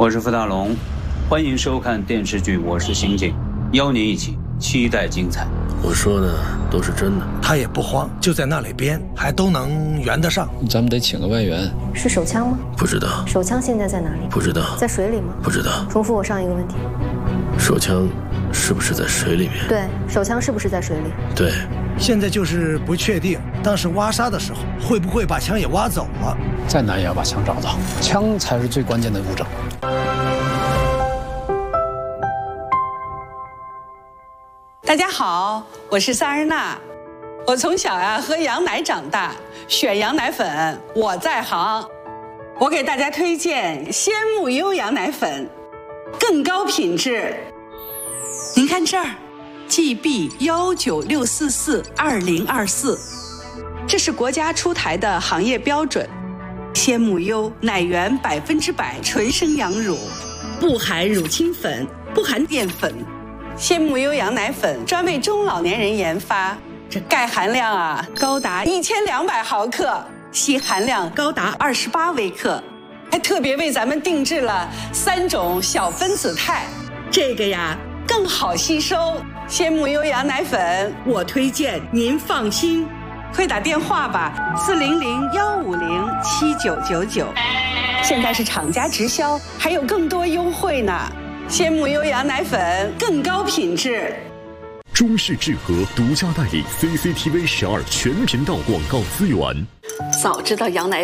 我是傅大龙，欢迎收看电视剧《我是刑警》，邀您一起期待精彩。 我说的都是真的。 他也不慌，就在那里编，还都能圆得上。 咱们得请个外援。 是手枪吗？ 不知道。 手枪现在在哪里？ 不知道。 在水里吗？ 不知道。 重复我上一个问题。 手枪是不是在水里面？ 对，手枪是不是在水里？ 对。 现在就是不确定当时挖沙的时候会不会把枪也挖走了。 再难也要把枪找到，枪才是最关键的物证。 大家好，我是萨日娜。我从小喝羊奶长大，选羊奶粉我在行。我给大家推荐鲜木优羊奶粉，更高品质。您看这儿 GB196442024，这是国家出台的行业标准。鲜木优奶源100%纯生羊乳，不含乳清粉，不含淀粉。鲜木优羊奶粉专为中老年人研发，这钙含量高达1200毫克，硒含量高达28微克，还特别为咱们定制了3种小分子肽，这个更好吸收。鲜木优羊奶粉我推荐您放心，快打电话吧，400-150-7999，现在是厂家直销，还有更多优惠呢。鲜木优羊奶粉更高品质。 中视智和独家代理 CCTV12全频道广告资源。 早知道羊奶